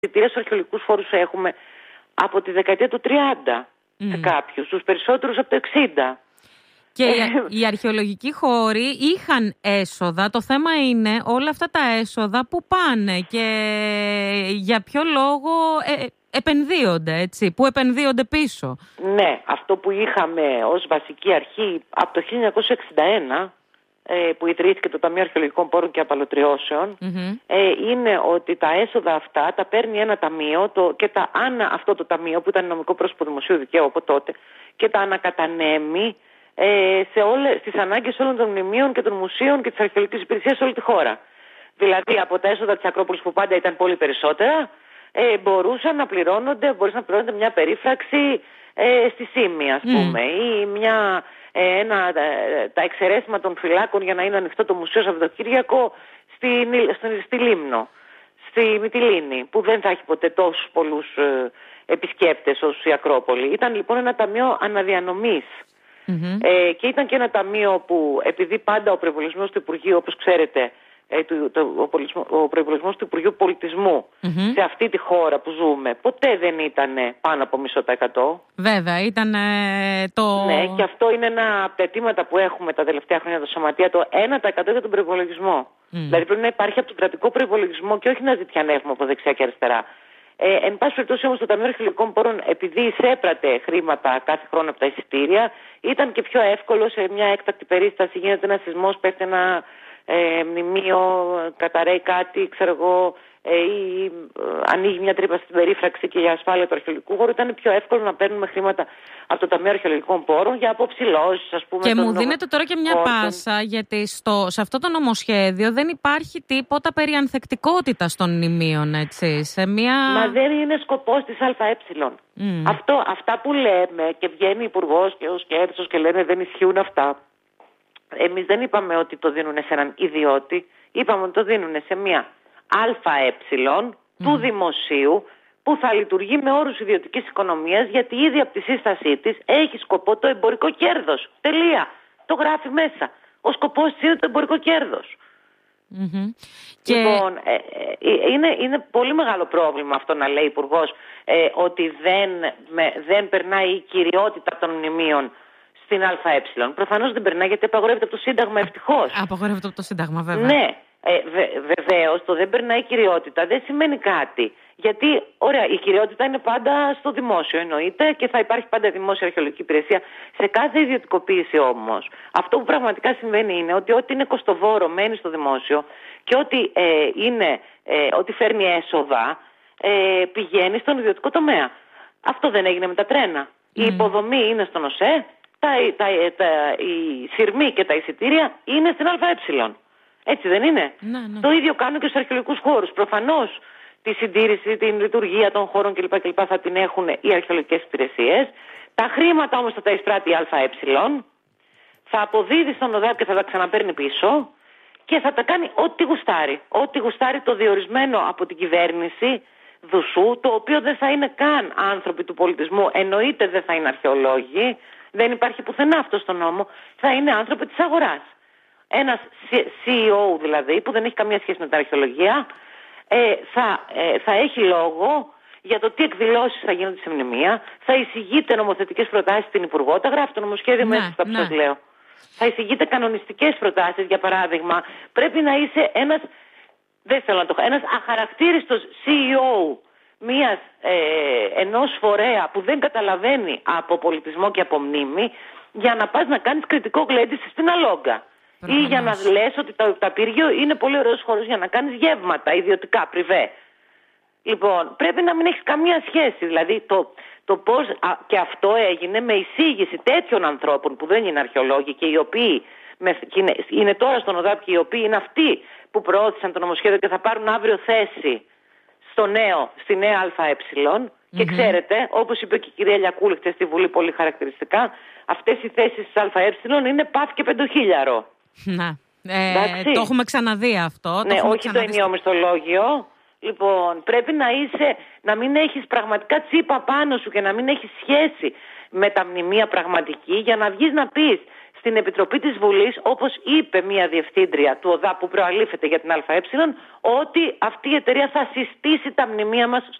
στους αρχαιολογικούς χώρους έχουμε από τη δεκαετία του 30 σε κάποιους, τους περισσότερους από το 60. Και οι αρχαιολογικοί χώροι είχαν έσοδα. Το θέμα είναι όλα αυτά τα έσοδα που πάνε και για ποιο λόγο επενδύονται, έτσι, που επενδύονται πίσω. Ναι, αυτό που είχαμε ως βασική αρχή από το 1961, που ιδρύθηκε το Ταμείο Αρχαιολογικών Πόρων και Απαλωτριώσεων, είναι ότι τα έσοδα αυτά τα παίρνει ένα ταμείο και αυτό το ταμείο που ήταν νομικό πρόσωπο δημοσίου δικαίου από τότε και τα ανακατανέμει στις ανάγκες όλων των μνημείων και των μουσείων και της αρχαιολογικής υπηρεσίας σε όλη τη χώρα. Δηλαδή από τα έσοδα της Ακρόπολης που πάντα ήταν πολύ περισσότερα, μπορούσε να πληρώνονται μια περίφραξη στη Σύμμη, ας πούμε, ή τα εξαιρέσιμα των φυλάκων για να είναι ανοιχτό το μουσείο Σαββατοκύριακο στη Λίμνο, στη Μυτιλήνη, που δεν θα έχει ποτέ τόσους πολλούς επισκέπτες όσο η Ακρόπολη. Ήταν λοιπόν ένα ταμείο αναδιανομής. Και ήταν και ένα ταμείο που, επειδή πάντα ο προϋπολογισμός του Υπουργείου, όπως ξέρετε, ο προϋπολογισμός του Υπουργείου Πολιτισμού σε αυτή τη χώρα που ζούμε ποτέ δεν ήταν πάνω από 0,5%. Βέβαια, ήταν το... Ναι, και αυτό είναι ένα από τα αιτήματα που έχουμε τα τελευταία χρόνια στο Σωματεία, το 1% για τον προϋπολογισμό. Δηλαδή πρέπει να υπάρχει από τον κρατικό προϋπολογισμό και όχι να ζητιανεύουμε από δεξιά και αριστερά. Εν πάση περιπτώσει όμως το Ταμείο Αρχαιολογικών Πόρων, επειδή εισέπρατε χρήματα κάθε χρόνο από τα εισιτήρια, ήταν και πιο εύκολο σε μια έκτακτη περίσταση. Γίνεται ένα σεισμός, πέφτει ένα μνημείο, καταραίει κάτι, ξέρω εγώ, ή ανοίγει μια τρύπα στην περίφραξη και για ασφάλεια του αρχαιολογικού χώρου. Ήταν πιο εύκολο να παίρνουμε χρήματα από το Ταμείο Αρχαιολογικών Πόρων για αποψηλώσεις, ας πούμε. Και μου δίνετε τώρα και μια πάσα, γιατί σε αυτό το νομοσχέδιο δεν υπάρχει τίποτα περί ανθεκτικότητας των μνημείων, έτσι. Μα δεν είναι σκοπός της ΑΕ. Αυτά που λέμε και βγαίνει υπουργός και ο Σκέρτσος και λένε δεν ισχύουν αυτά. Εμείς δεν είπαμε ότι το δίνουν σε έναν ιδιώτη, είπαμε ότι το δίνουν σε μια ΑΕ του δημοσίου που θα λειτουργεί με όρους ιδιωτικής οικονομίας, γιατί ήδη από τη σύστασή της έχει σκοπό το εμπορικό κέρδος. Τελεία. Το γράφει μέσα. Ο σκοπός της είναι το εμπορικό κέρδος. Λοιπόν, είναι πολύ μεγάλο πρόβλημα αυτό να λέει ο Υπουργός ότι δεν περνάει η κυριότητα των μνημείων στην ΑΕ. Προφανώς δεν περνάει, γιατί απαγορεύεται από το Σύνταγμα, ευτυχώς. Απαγορεύεται από το Σύνταγμα, βέβαια. Ναι, βεβαίως το δεν περνάει η κυριότητα δεν σημαίνει κάτι. Γιατί, ωραία, η κυριότητα είναι πάντα στο δημόσιο, εννοείται, και θα υπάρχει πάντα δημόσια αρχαιολογική υπηρεσία. Σε κάθε ιδιωτικοποίηση όμως, αυτό που πραγματικά συμβαίνει είναι ότι ό,τι είναι κοστοβόρο μένει στο δημόσιο και ό,τι φέρνει έσοδα πηγαίνει στον ιδιωτικό τομέα. Αυτό δεν έγινε με τα τρένα. Η υποδομή είναι στον ΟΣΕ, οι σειρμοί και τα εισιτήρια είναι στην ΑΕ. Έτσι δεν είναι? Ναι. Το ίδιο κάνουν και στους αρχαιολογικούς χώρους. Προφανώς τη συντήρηση, την λειτουργία των χώρων κλπ. Θα την έχουν οι αρχαιολογικές υπηρεσίες. Τα χρήματα όμως θα τα εισπράττει η ΑΕ, θα αποδίδει στον ΟΔΑΠ και θα τα ξαναπαίρνει πίσω και θα τα κάνει ό,τι γουστάρει. Ό,τι γουστάρει, το διορισμένο από την κυβέρνηση δουσού, το οποίο δεν θα είναι καν άνθρωποι του πολιτισμού, εννοείται δεν θα είναι αρχαιολόγοι, δεν υπάρχει πουθενά αυτό στον νόμο, θα είναι άνθρωποι της αγοράς. Ένας CEO δηλαδή, που δεν έχει καμία σχέση με την αρχαιολογία, θα έχει λόγο για το τι εκδηλώσεις θα γίνονται σε μνημεία, θα εισηγείται νομοθετικές προτάσεις στην Υπουργό, τα γράφει το νομοσχέδιο μέσα στα που σας λέω. Θα εισηγείται κανονιστικές προτάσεις, για παράδειγμα. Πρέπει να είσαι ένας αχαρακτήριστος CEO ενός φορέα που δεν καταλαβαίνει από πολιτισμό και από μνήμη, για να πας να κάνεις κριτικό γλέντιση στην Αλόγκα. Ή για να λες ότι το Ταπύργιο είναι πολύ ωραίος χώρος για να κάνεις γεύματα ιδιωτικά, πριβέ. Λοιπόν, πρέπει να μην έχεις καμία σχέση. Δηλαδή το πώς, και αυτό έγινε με εισήγηση τέτοιων ανθρώπων που δεν είναι αρχαιολόγοι και οι οποίοι είναι τώρα στον ΟΔΑΠ και οι οποίοι είναι αυτοί που προώθησαν το νομοσχέδιο και θα πάρουν αύριο θέση στη νέα ΑΕ. Και ξέρετε, όπως είπε και η κυρία Λιακούλη χτες στη Βουλή πολύ χαρακτηριστικά, αυτές οι θέσεις της ΑΕ είναι πάθ και 5.000. Να. Το έχουμε ξαναδεί αυτό. Ναι, όχι το ενιαίο μισθολόγιο. Λοιπόν, πρέπει να μην έχεις πραγματικά τσίπα πάνω σου και να μην έχεις σχέση με τα μνημεία πραγματική, για να βγεις να πεις στην Επιτροπή της Βουλής, όπως είπε μια διευθύντρια του ΟΔΑ που προαλήφεται για την ΑΕ, ότι αυτή η εταιρεία θα συστήσει τα μνημεία μας